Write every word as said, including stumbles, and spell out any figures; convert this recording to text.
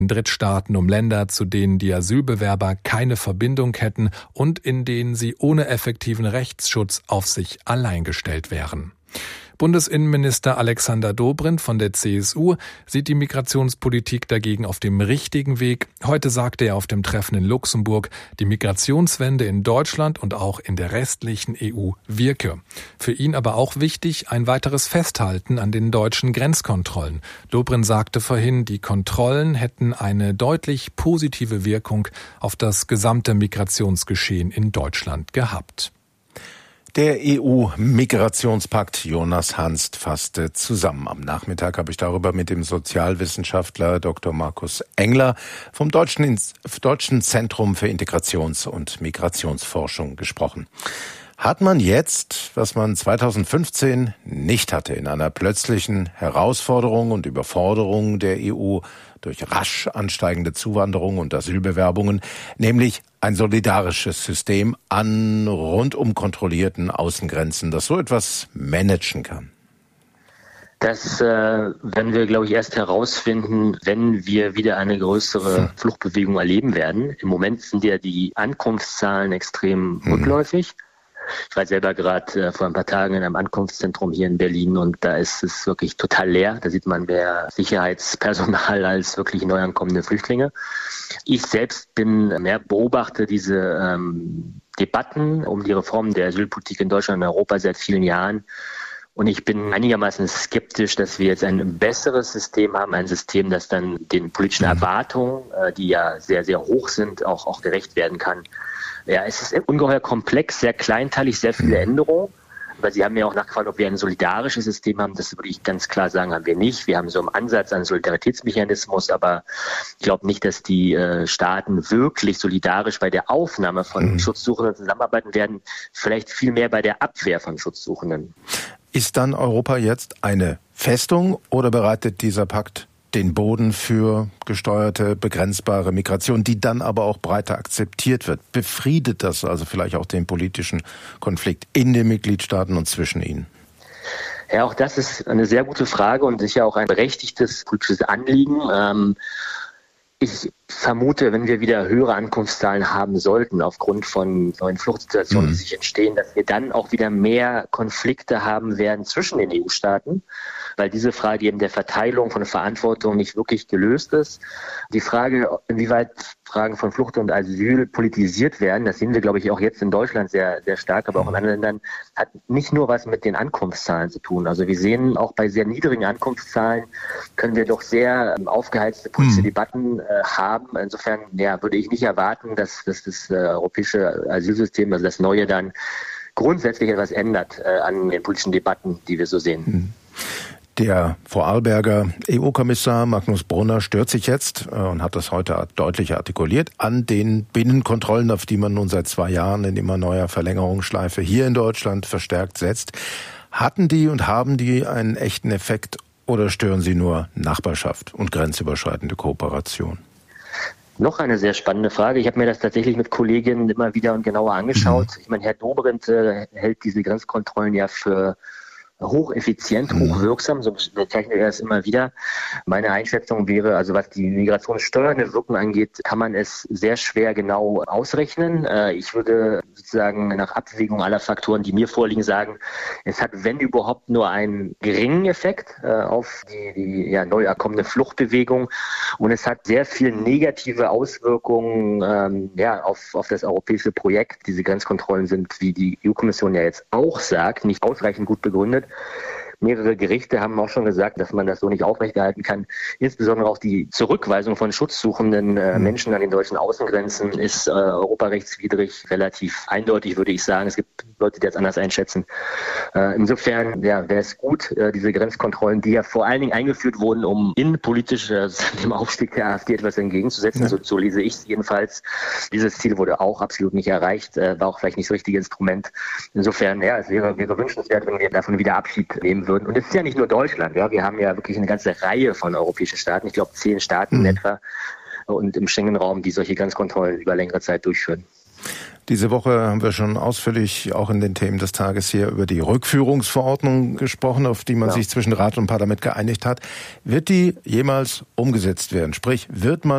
Drittstaaten um Länder, zu denen die Asylbewerber keine Verbindung hätten und in denen sie ohne effektiven Rechtsschutz auf sich allein gestellt wären. Bundesinnenminister Alexander Dobrindt von der C S U sieht die Migrationspolitik dagegen auf dem richtigen Weg. Heute sagte er auf dem Treffen in Luxemburg, die Migrationswende in Deutschland und auch in der restlichen E U wirke. Für ihn aber auch wichtig ein weiteres Festhalten an den deutschen Grenzkontrollen. Dobrindt sagte vorhin, die Kontrollen hätten eine deutlich positive Wirkung auf das gesamte Migrationsgeschehen in Deutschland gehabt. Der E U-Migrationspakt Jonas Hanst fasste zusammen. Am Nachmittag habe ich darüber mit dem Sozialwissenschaftler Doktor Markus Engler vom Deutschen, Deutschen Zentrum für Integrations- und Migrationsforschung gesprochen. Hat man jetzt, was man zweitausendfünfzehn nicht hatte, in einer plötzlichen Herausforderung und Überforderung der E U durch rasch ansteigende Zuwanderung und Asylbewerbungen, nämlich ein solidarisches System an rundum kontrollierten Außengrenzen, das so etwas managen kann? Das äh, werden wir, glaube ich, erst herausfinden, wenn wir wieder eine größere Fluchtbewegung erleben werden. Im Moment sind ja die Ankunftszahlen extrem hm. rückläufig. Ich war selber gerade äh, vor ein paar Tagen in einem Ankunftszentrum hier in Berlin und da ist es wirklich total leer. Da sieht man mehr Sicherheitspersonal als wirklich neu ankommende Flüchtlinge. Ich selbst bin mehr beobachte diese ähm, Debatten um die Reform der Asylpolitik in Deutschland und Europa seit vielen Jahren. Und ich bin einigermaßen skeptisch, dass wir jetzt ein besseres System haben, ein System, das dann den politischen Erwartungen, äh, die ja sehr, sehr hoch sind, auch, auch gerecht werden kann. Ja, es ist ungeheuer komplex, sehr kleinteilig, sehr viele Änderungen. Aber Sie haben ja auch nachgefragt, ob wir ein solidarisches System haben. Das würde ich ganz klar sagen, haben wir nicht. Wir haben so einen Ansatz an Solidaritätsmechanismus, aber ich glaube nicht, dass die äh, Staaten wirklich solidarisch bei der Aufnahme von mhm. Schutzsuchenden zusammenarbeiten werden. Vielleicht viel mehr bei der Abwehr von Schutzsuchenden. Ist dann Europa jetzt eine Festung oder bereitet dieser Pakt den Boden für gesteuerte, begrenzbare Migration, die dann aber auch breiter akzeptiert wird? Befriedet das also vielleicht auch den politischen Konflikt in den Mitgliedstaaten und zwischen ihnen? Ja, auch das ist eine sehr gute Frage und sicher auch ein berechtigtes politisches Anliegen. Ähm, ich vermute, wenn wir wieder höhere Ankunftszahlen haben sollten, aufgrund von neuen Fluchtsituationen, mhm. die sich entstehen, dass wir dann auch wieder mehr Konflikte haben werden zwischen den E U-Staaten, weil diese Frage eben der Verteilung von Verantwortung nicht wirklich gelöst ist. Die Frage, inwieweit Fragen von Flucht und Asyl politisiert werden, das sehen wir, glaube ich, auch jetzt in Deutschland sehr, sehr stark, aber auch in anderen Ländern, hat nicht nur was mit den Ankunftszahlen zu tun. Also wir sehen auch bei sehr niedrigen Ankunftszahlen können wir doch sehr aufgeheizte politische mhm. Debatten äh, haben. Insofern ja, würde ich nicht erwarten, dass, dass das äh, europäische Asylsystem, also das Neue, dann grundsätzlich etwas ändert äh, an den politischen Debatten, die wir so sehen. Mhm. Der Vorarlberger E U-Kommissar Magnus Brunner stört sich jetzt äh, und hat das heute deutlich artikuliert an den Binnenkontrollen, auf die man nun seit zwei Jahren in immer neuer Verlängerungsschleife hier in Deutschland verstärkt setzt. Hatten die und haben die einen echten Effekt oder stören sie nur Nachbarschaft und grenzüberschreitende Kooperation? Noch eine sehr spannende Frage. Ich habe mir das tatsächlich mit Kolleginnen immer wieder und genauer angeschaut. Mhm. Ich meine, Herr Dobrindt äh, hält diese Grenzkontrollen ja für hocheffizient, hochwirksam, so bezeichnet er es immer wieder. Meine Einschätzung wäre, also was die migrationssteuernde Wirkung angeht, kann man es sehr schwer genau ausrechnen. Ich würde sozusagen nach Abwägung aller Faktoren, die mir vorliegen, sagen, es hat, wenn überhaupt, nur einen geringen Effekt auf die, die ja, neu erkommene Fluchtbewegung und es hat sehr viel negative Auswirkungen ähm, ja, auf, auf das europäische Projekt. Diese Grenzkontrollen sind, wie die E U-Kommission ja jetzt auch sagt, nicht ausreichend gut begründet. Mehrere Gerichte haben auch schon gesagt, dass man das so nicht aufrechterhalten kann. Insbesondere auch die Zurückweisung von schutzsuchenden äh, Menschen an den deutschen Außengrenzen ist äh, europarechtswidrig, relativ eindeutig, würde ich sagen. Es gibt Leute, die das anders einschätzen. Äh, insofern ja, wäre es gut, äh, diese Grenzkontrollen, die ja vor allen Dingen eingeführt wurden, um innenpolitisch äh, dem Aufstieg der AfD etwas entgegenzusetzen. Ja. So, so lese ich es jedenfalls. Dieses Ziel wurde auch absolut nicht erreicht, äh, war auch vielleicht nicht das richtige Instrument. Insofern, ja, es wäre, wäre wünschenswert, wenn wir davon wieder Abschied nehmen würden. Und es ist ja nicht nur Deutschland, ja, wir haben ja wirklich eine ganze Reihe von europäischen Staaten, ich glaube zehn Staaten mhm. in etwa und im Schengen-Raum, die solche Grenzkontrollen über längere Zeit durchführen. Diese Woche haben wir schon ausführlich auch in den Themen des Tages hier über die Rückführungsverordnung gesprochen, auf die man ja. sich zwischen Rat und Parlament geeinigt hat. Wird die jemals umgesetzt werden? Sprich, wird man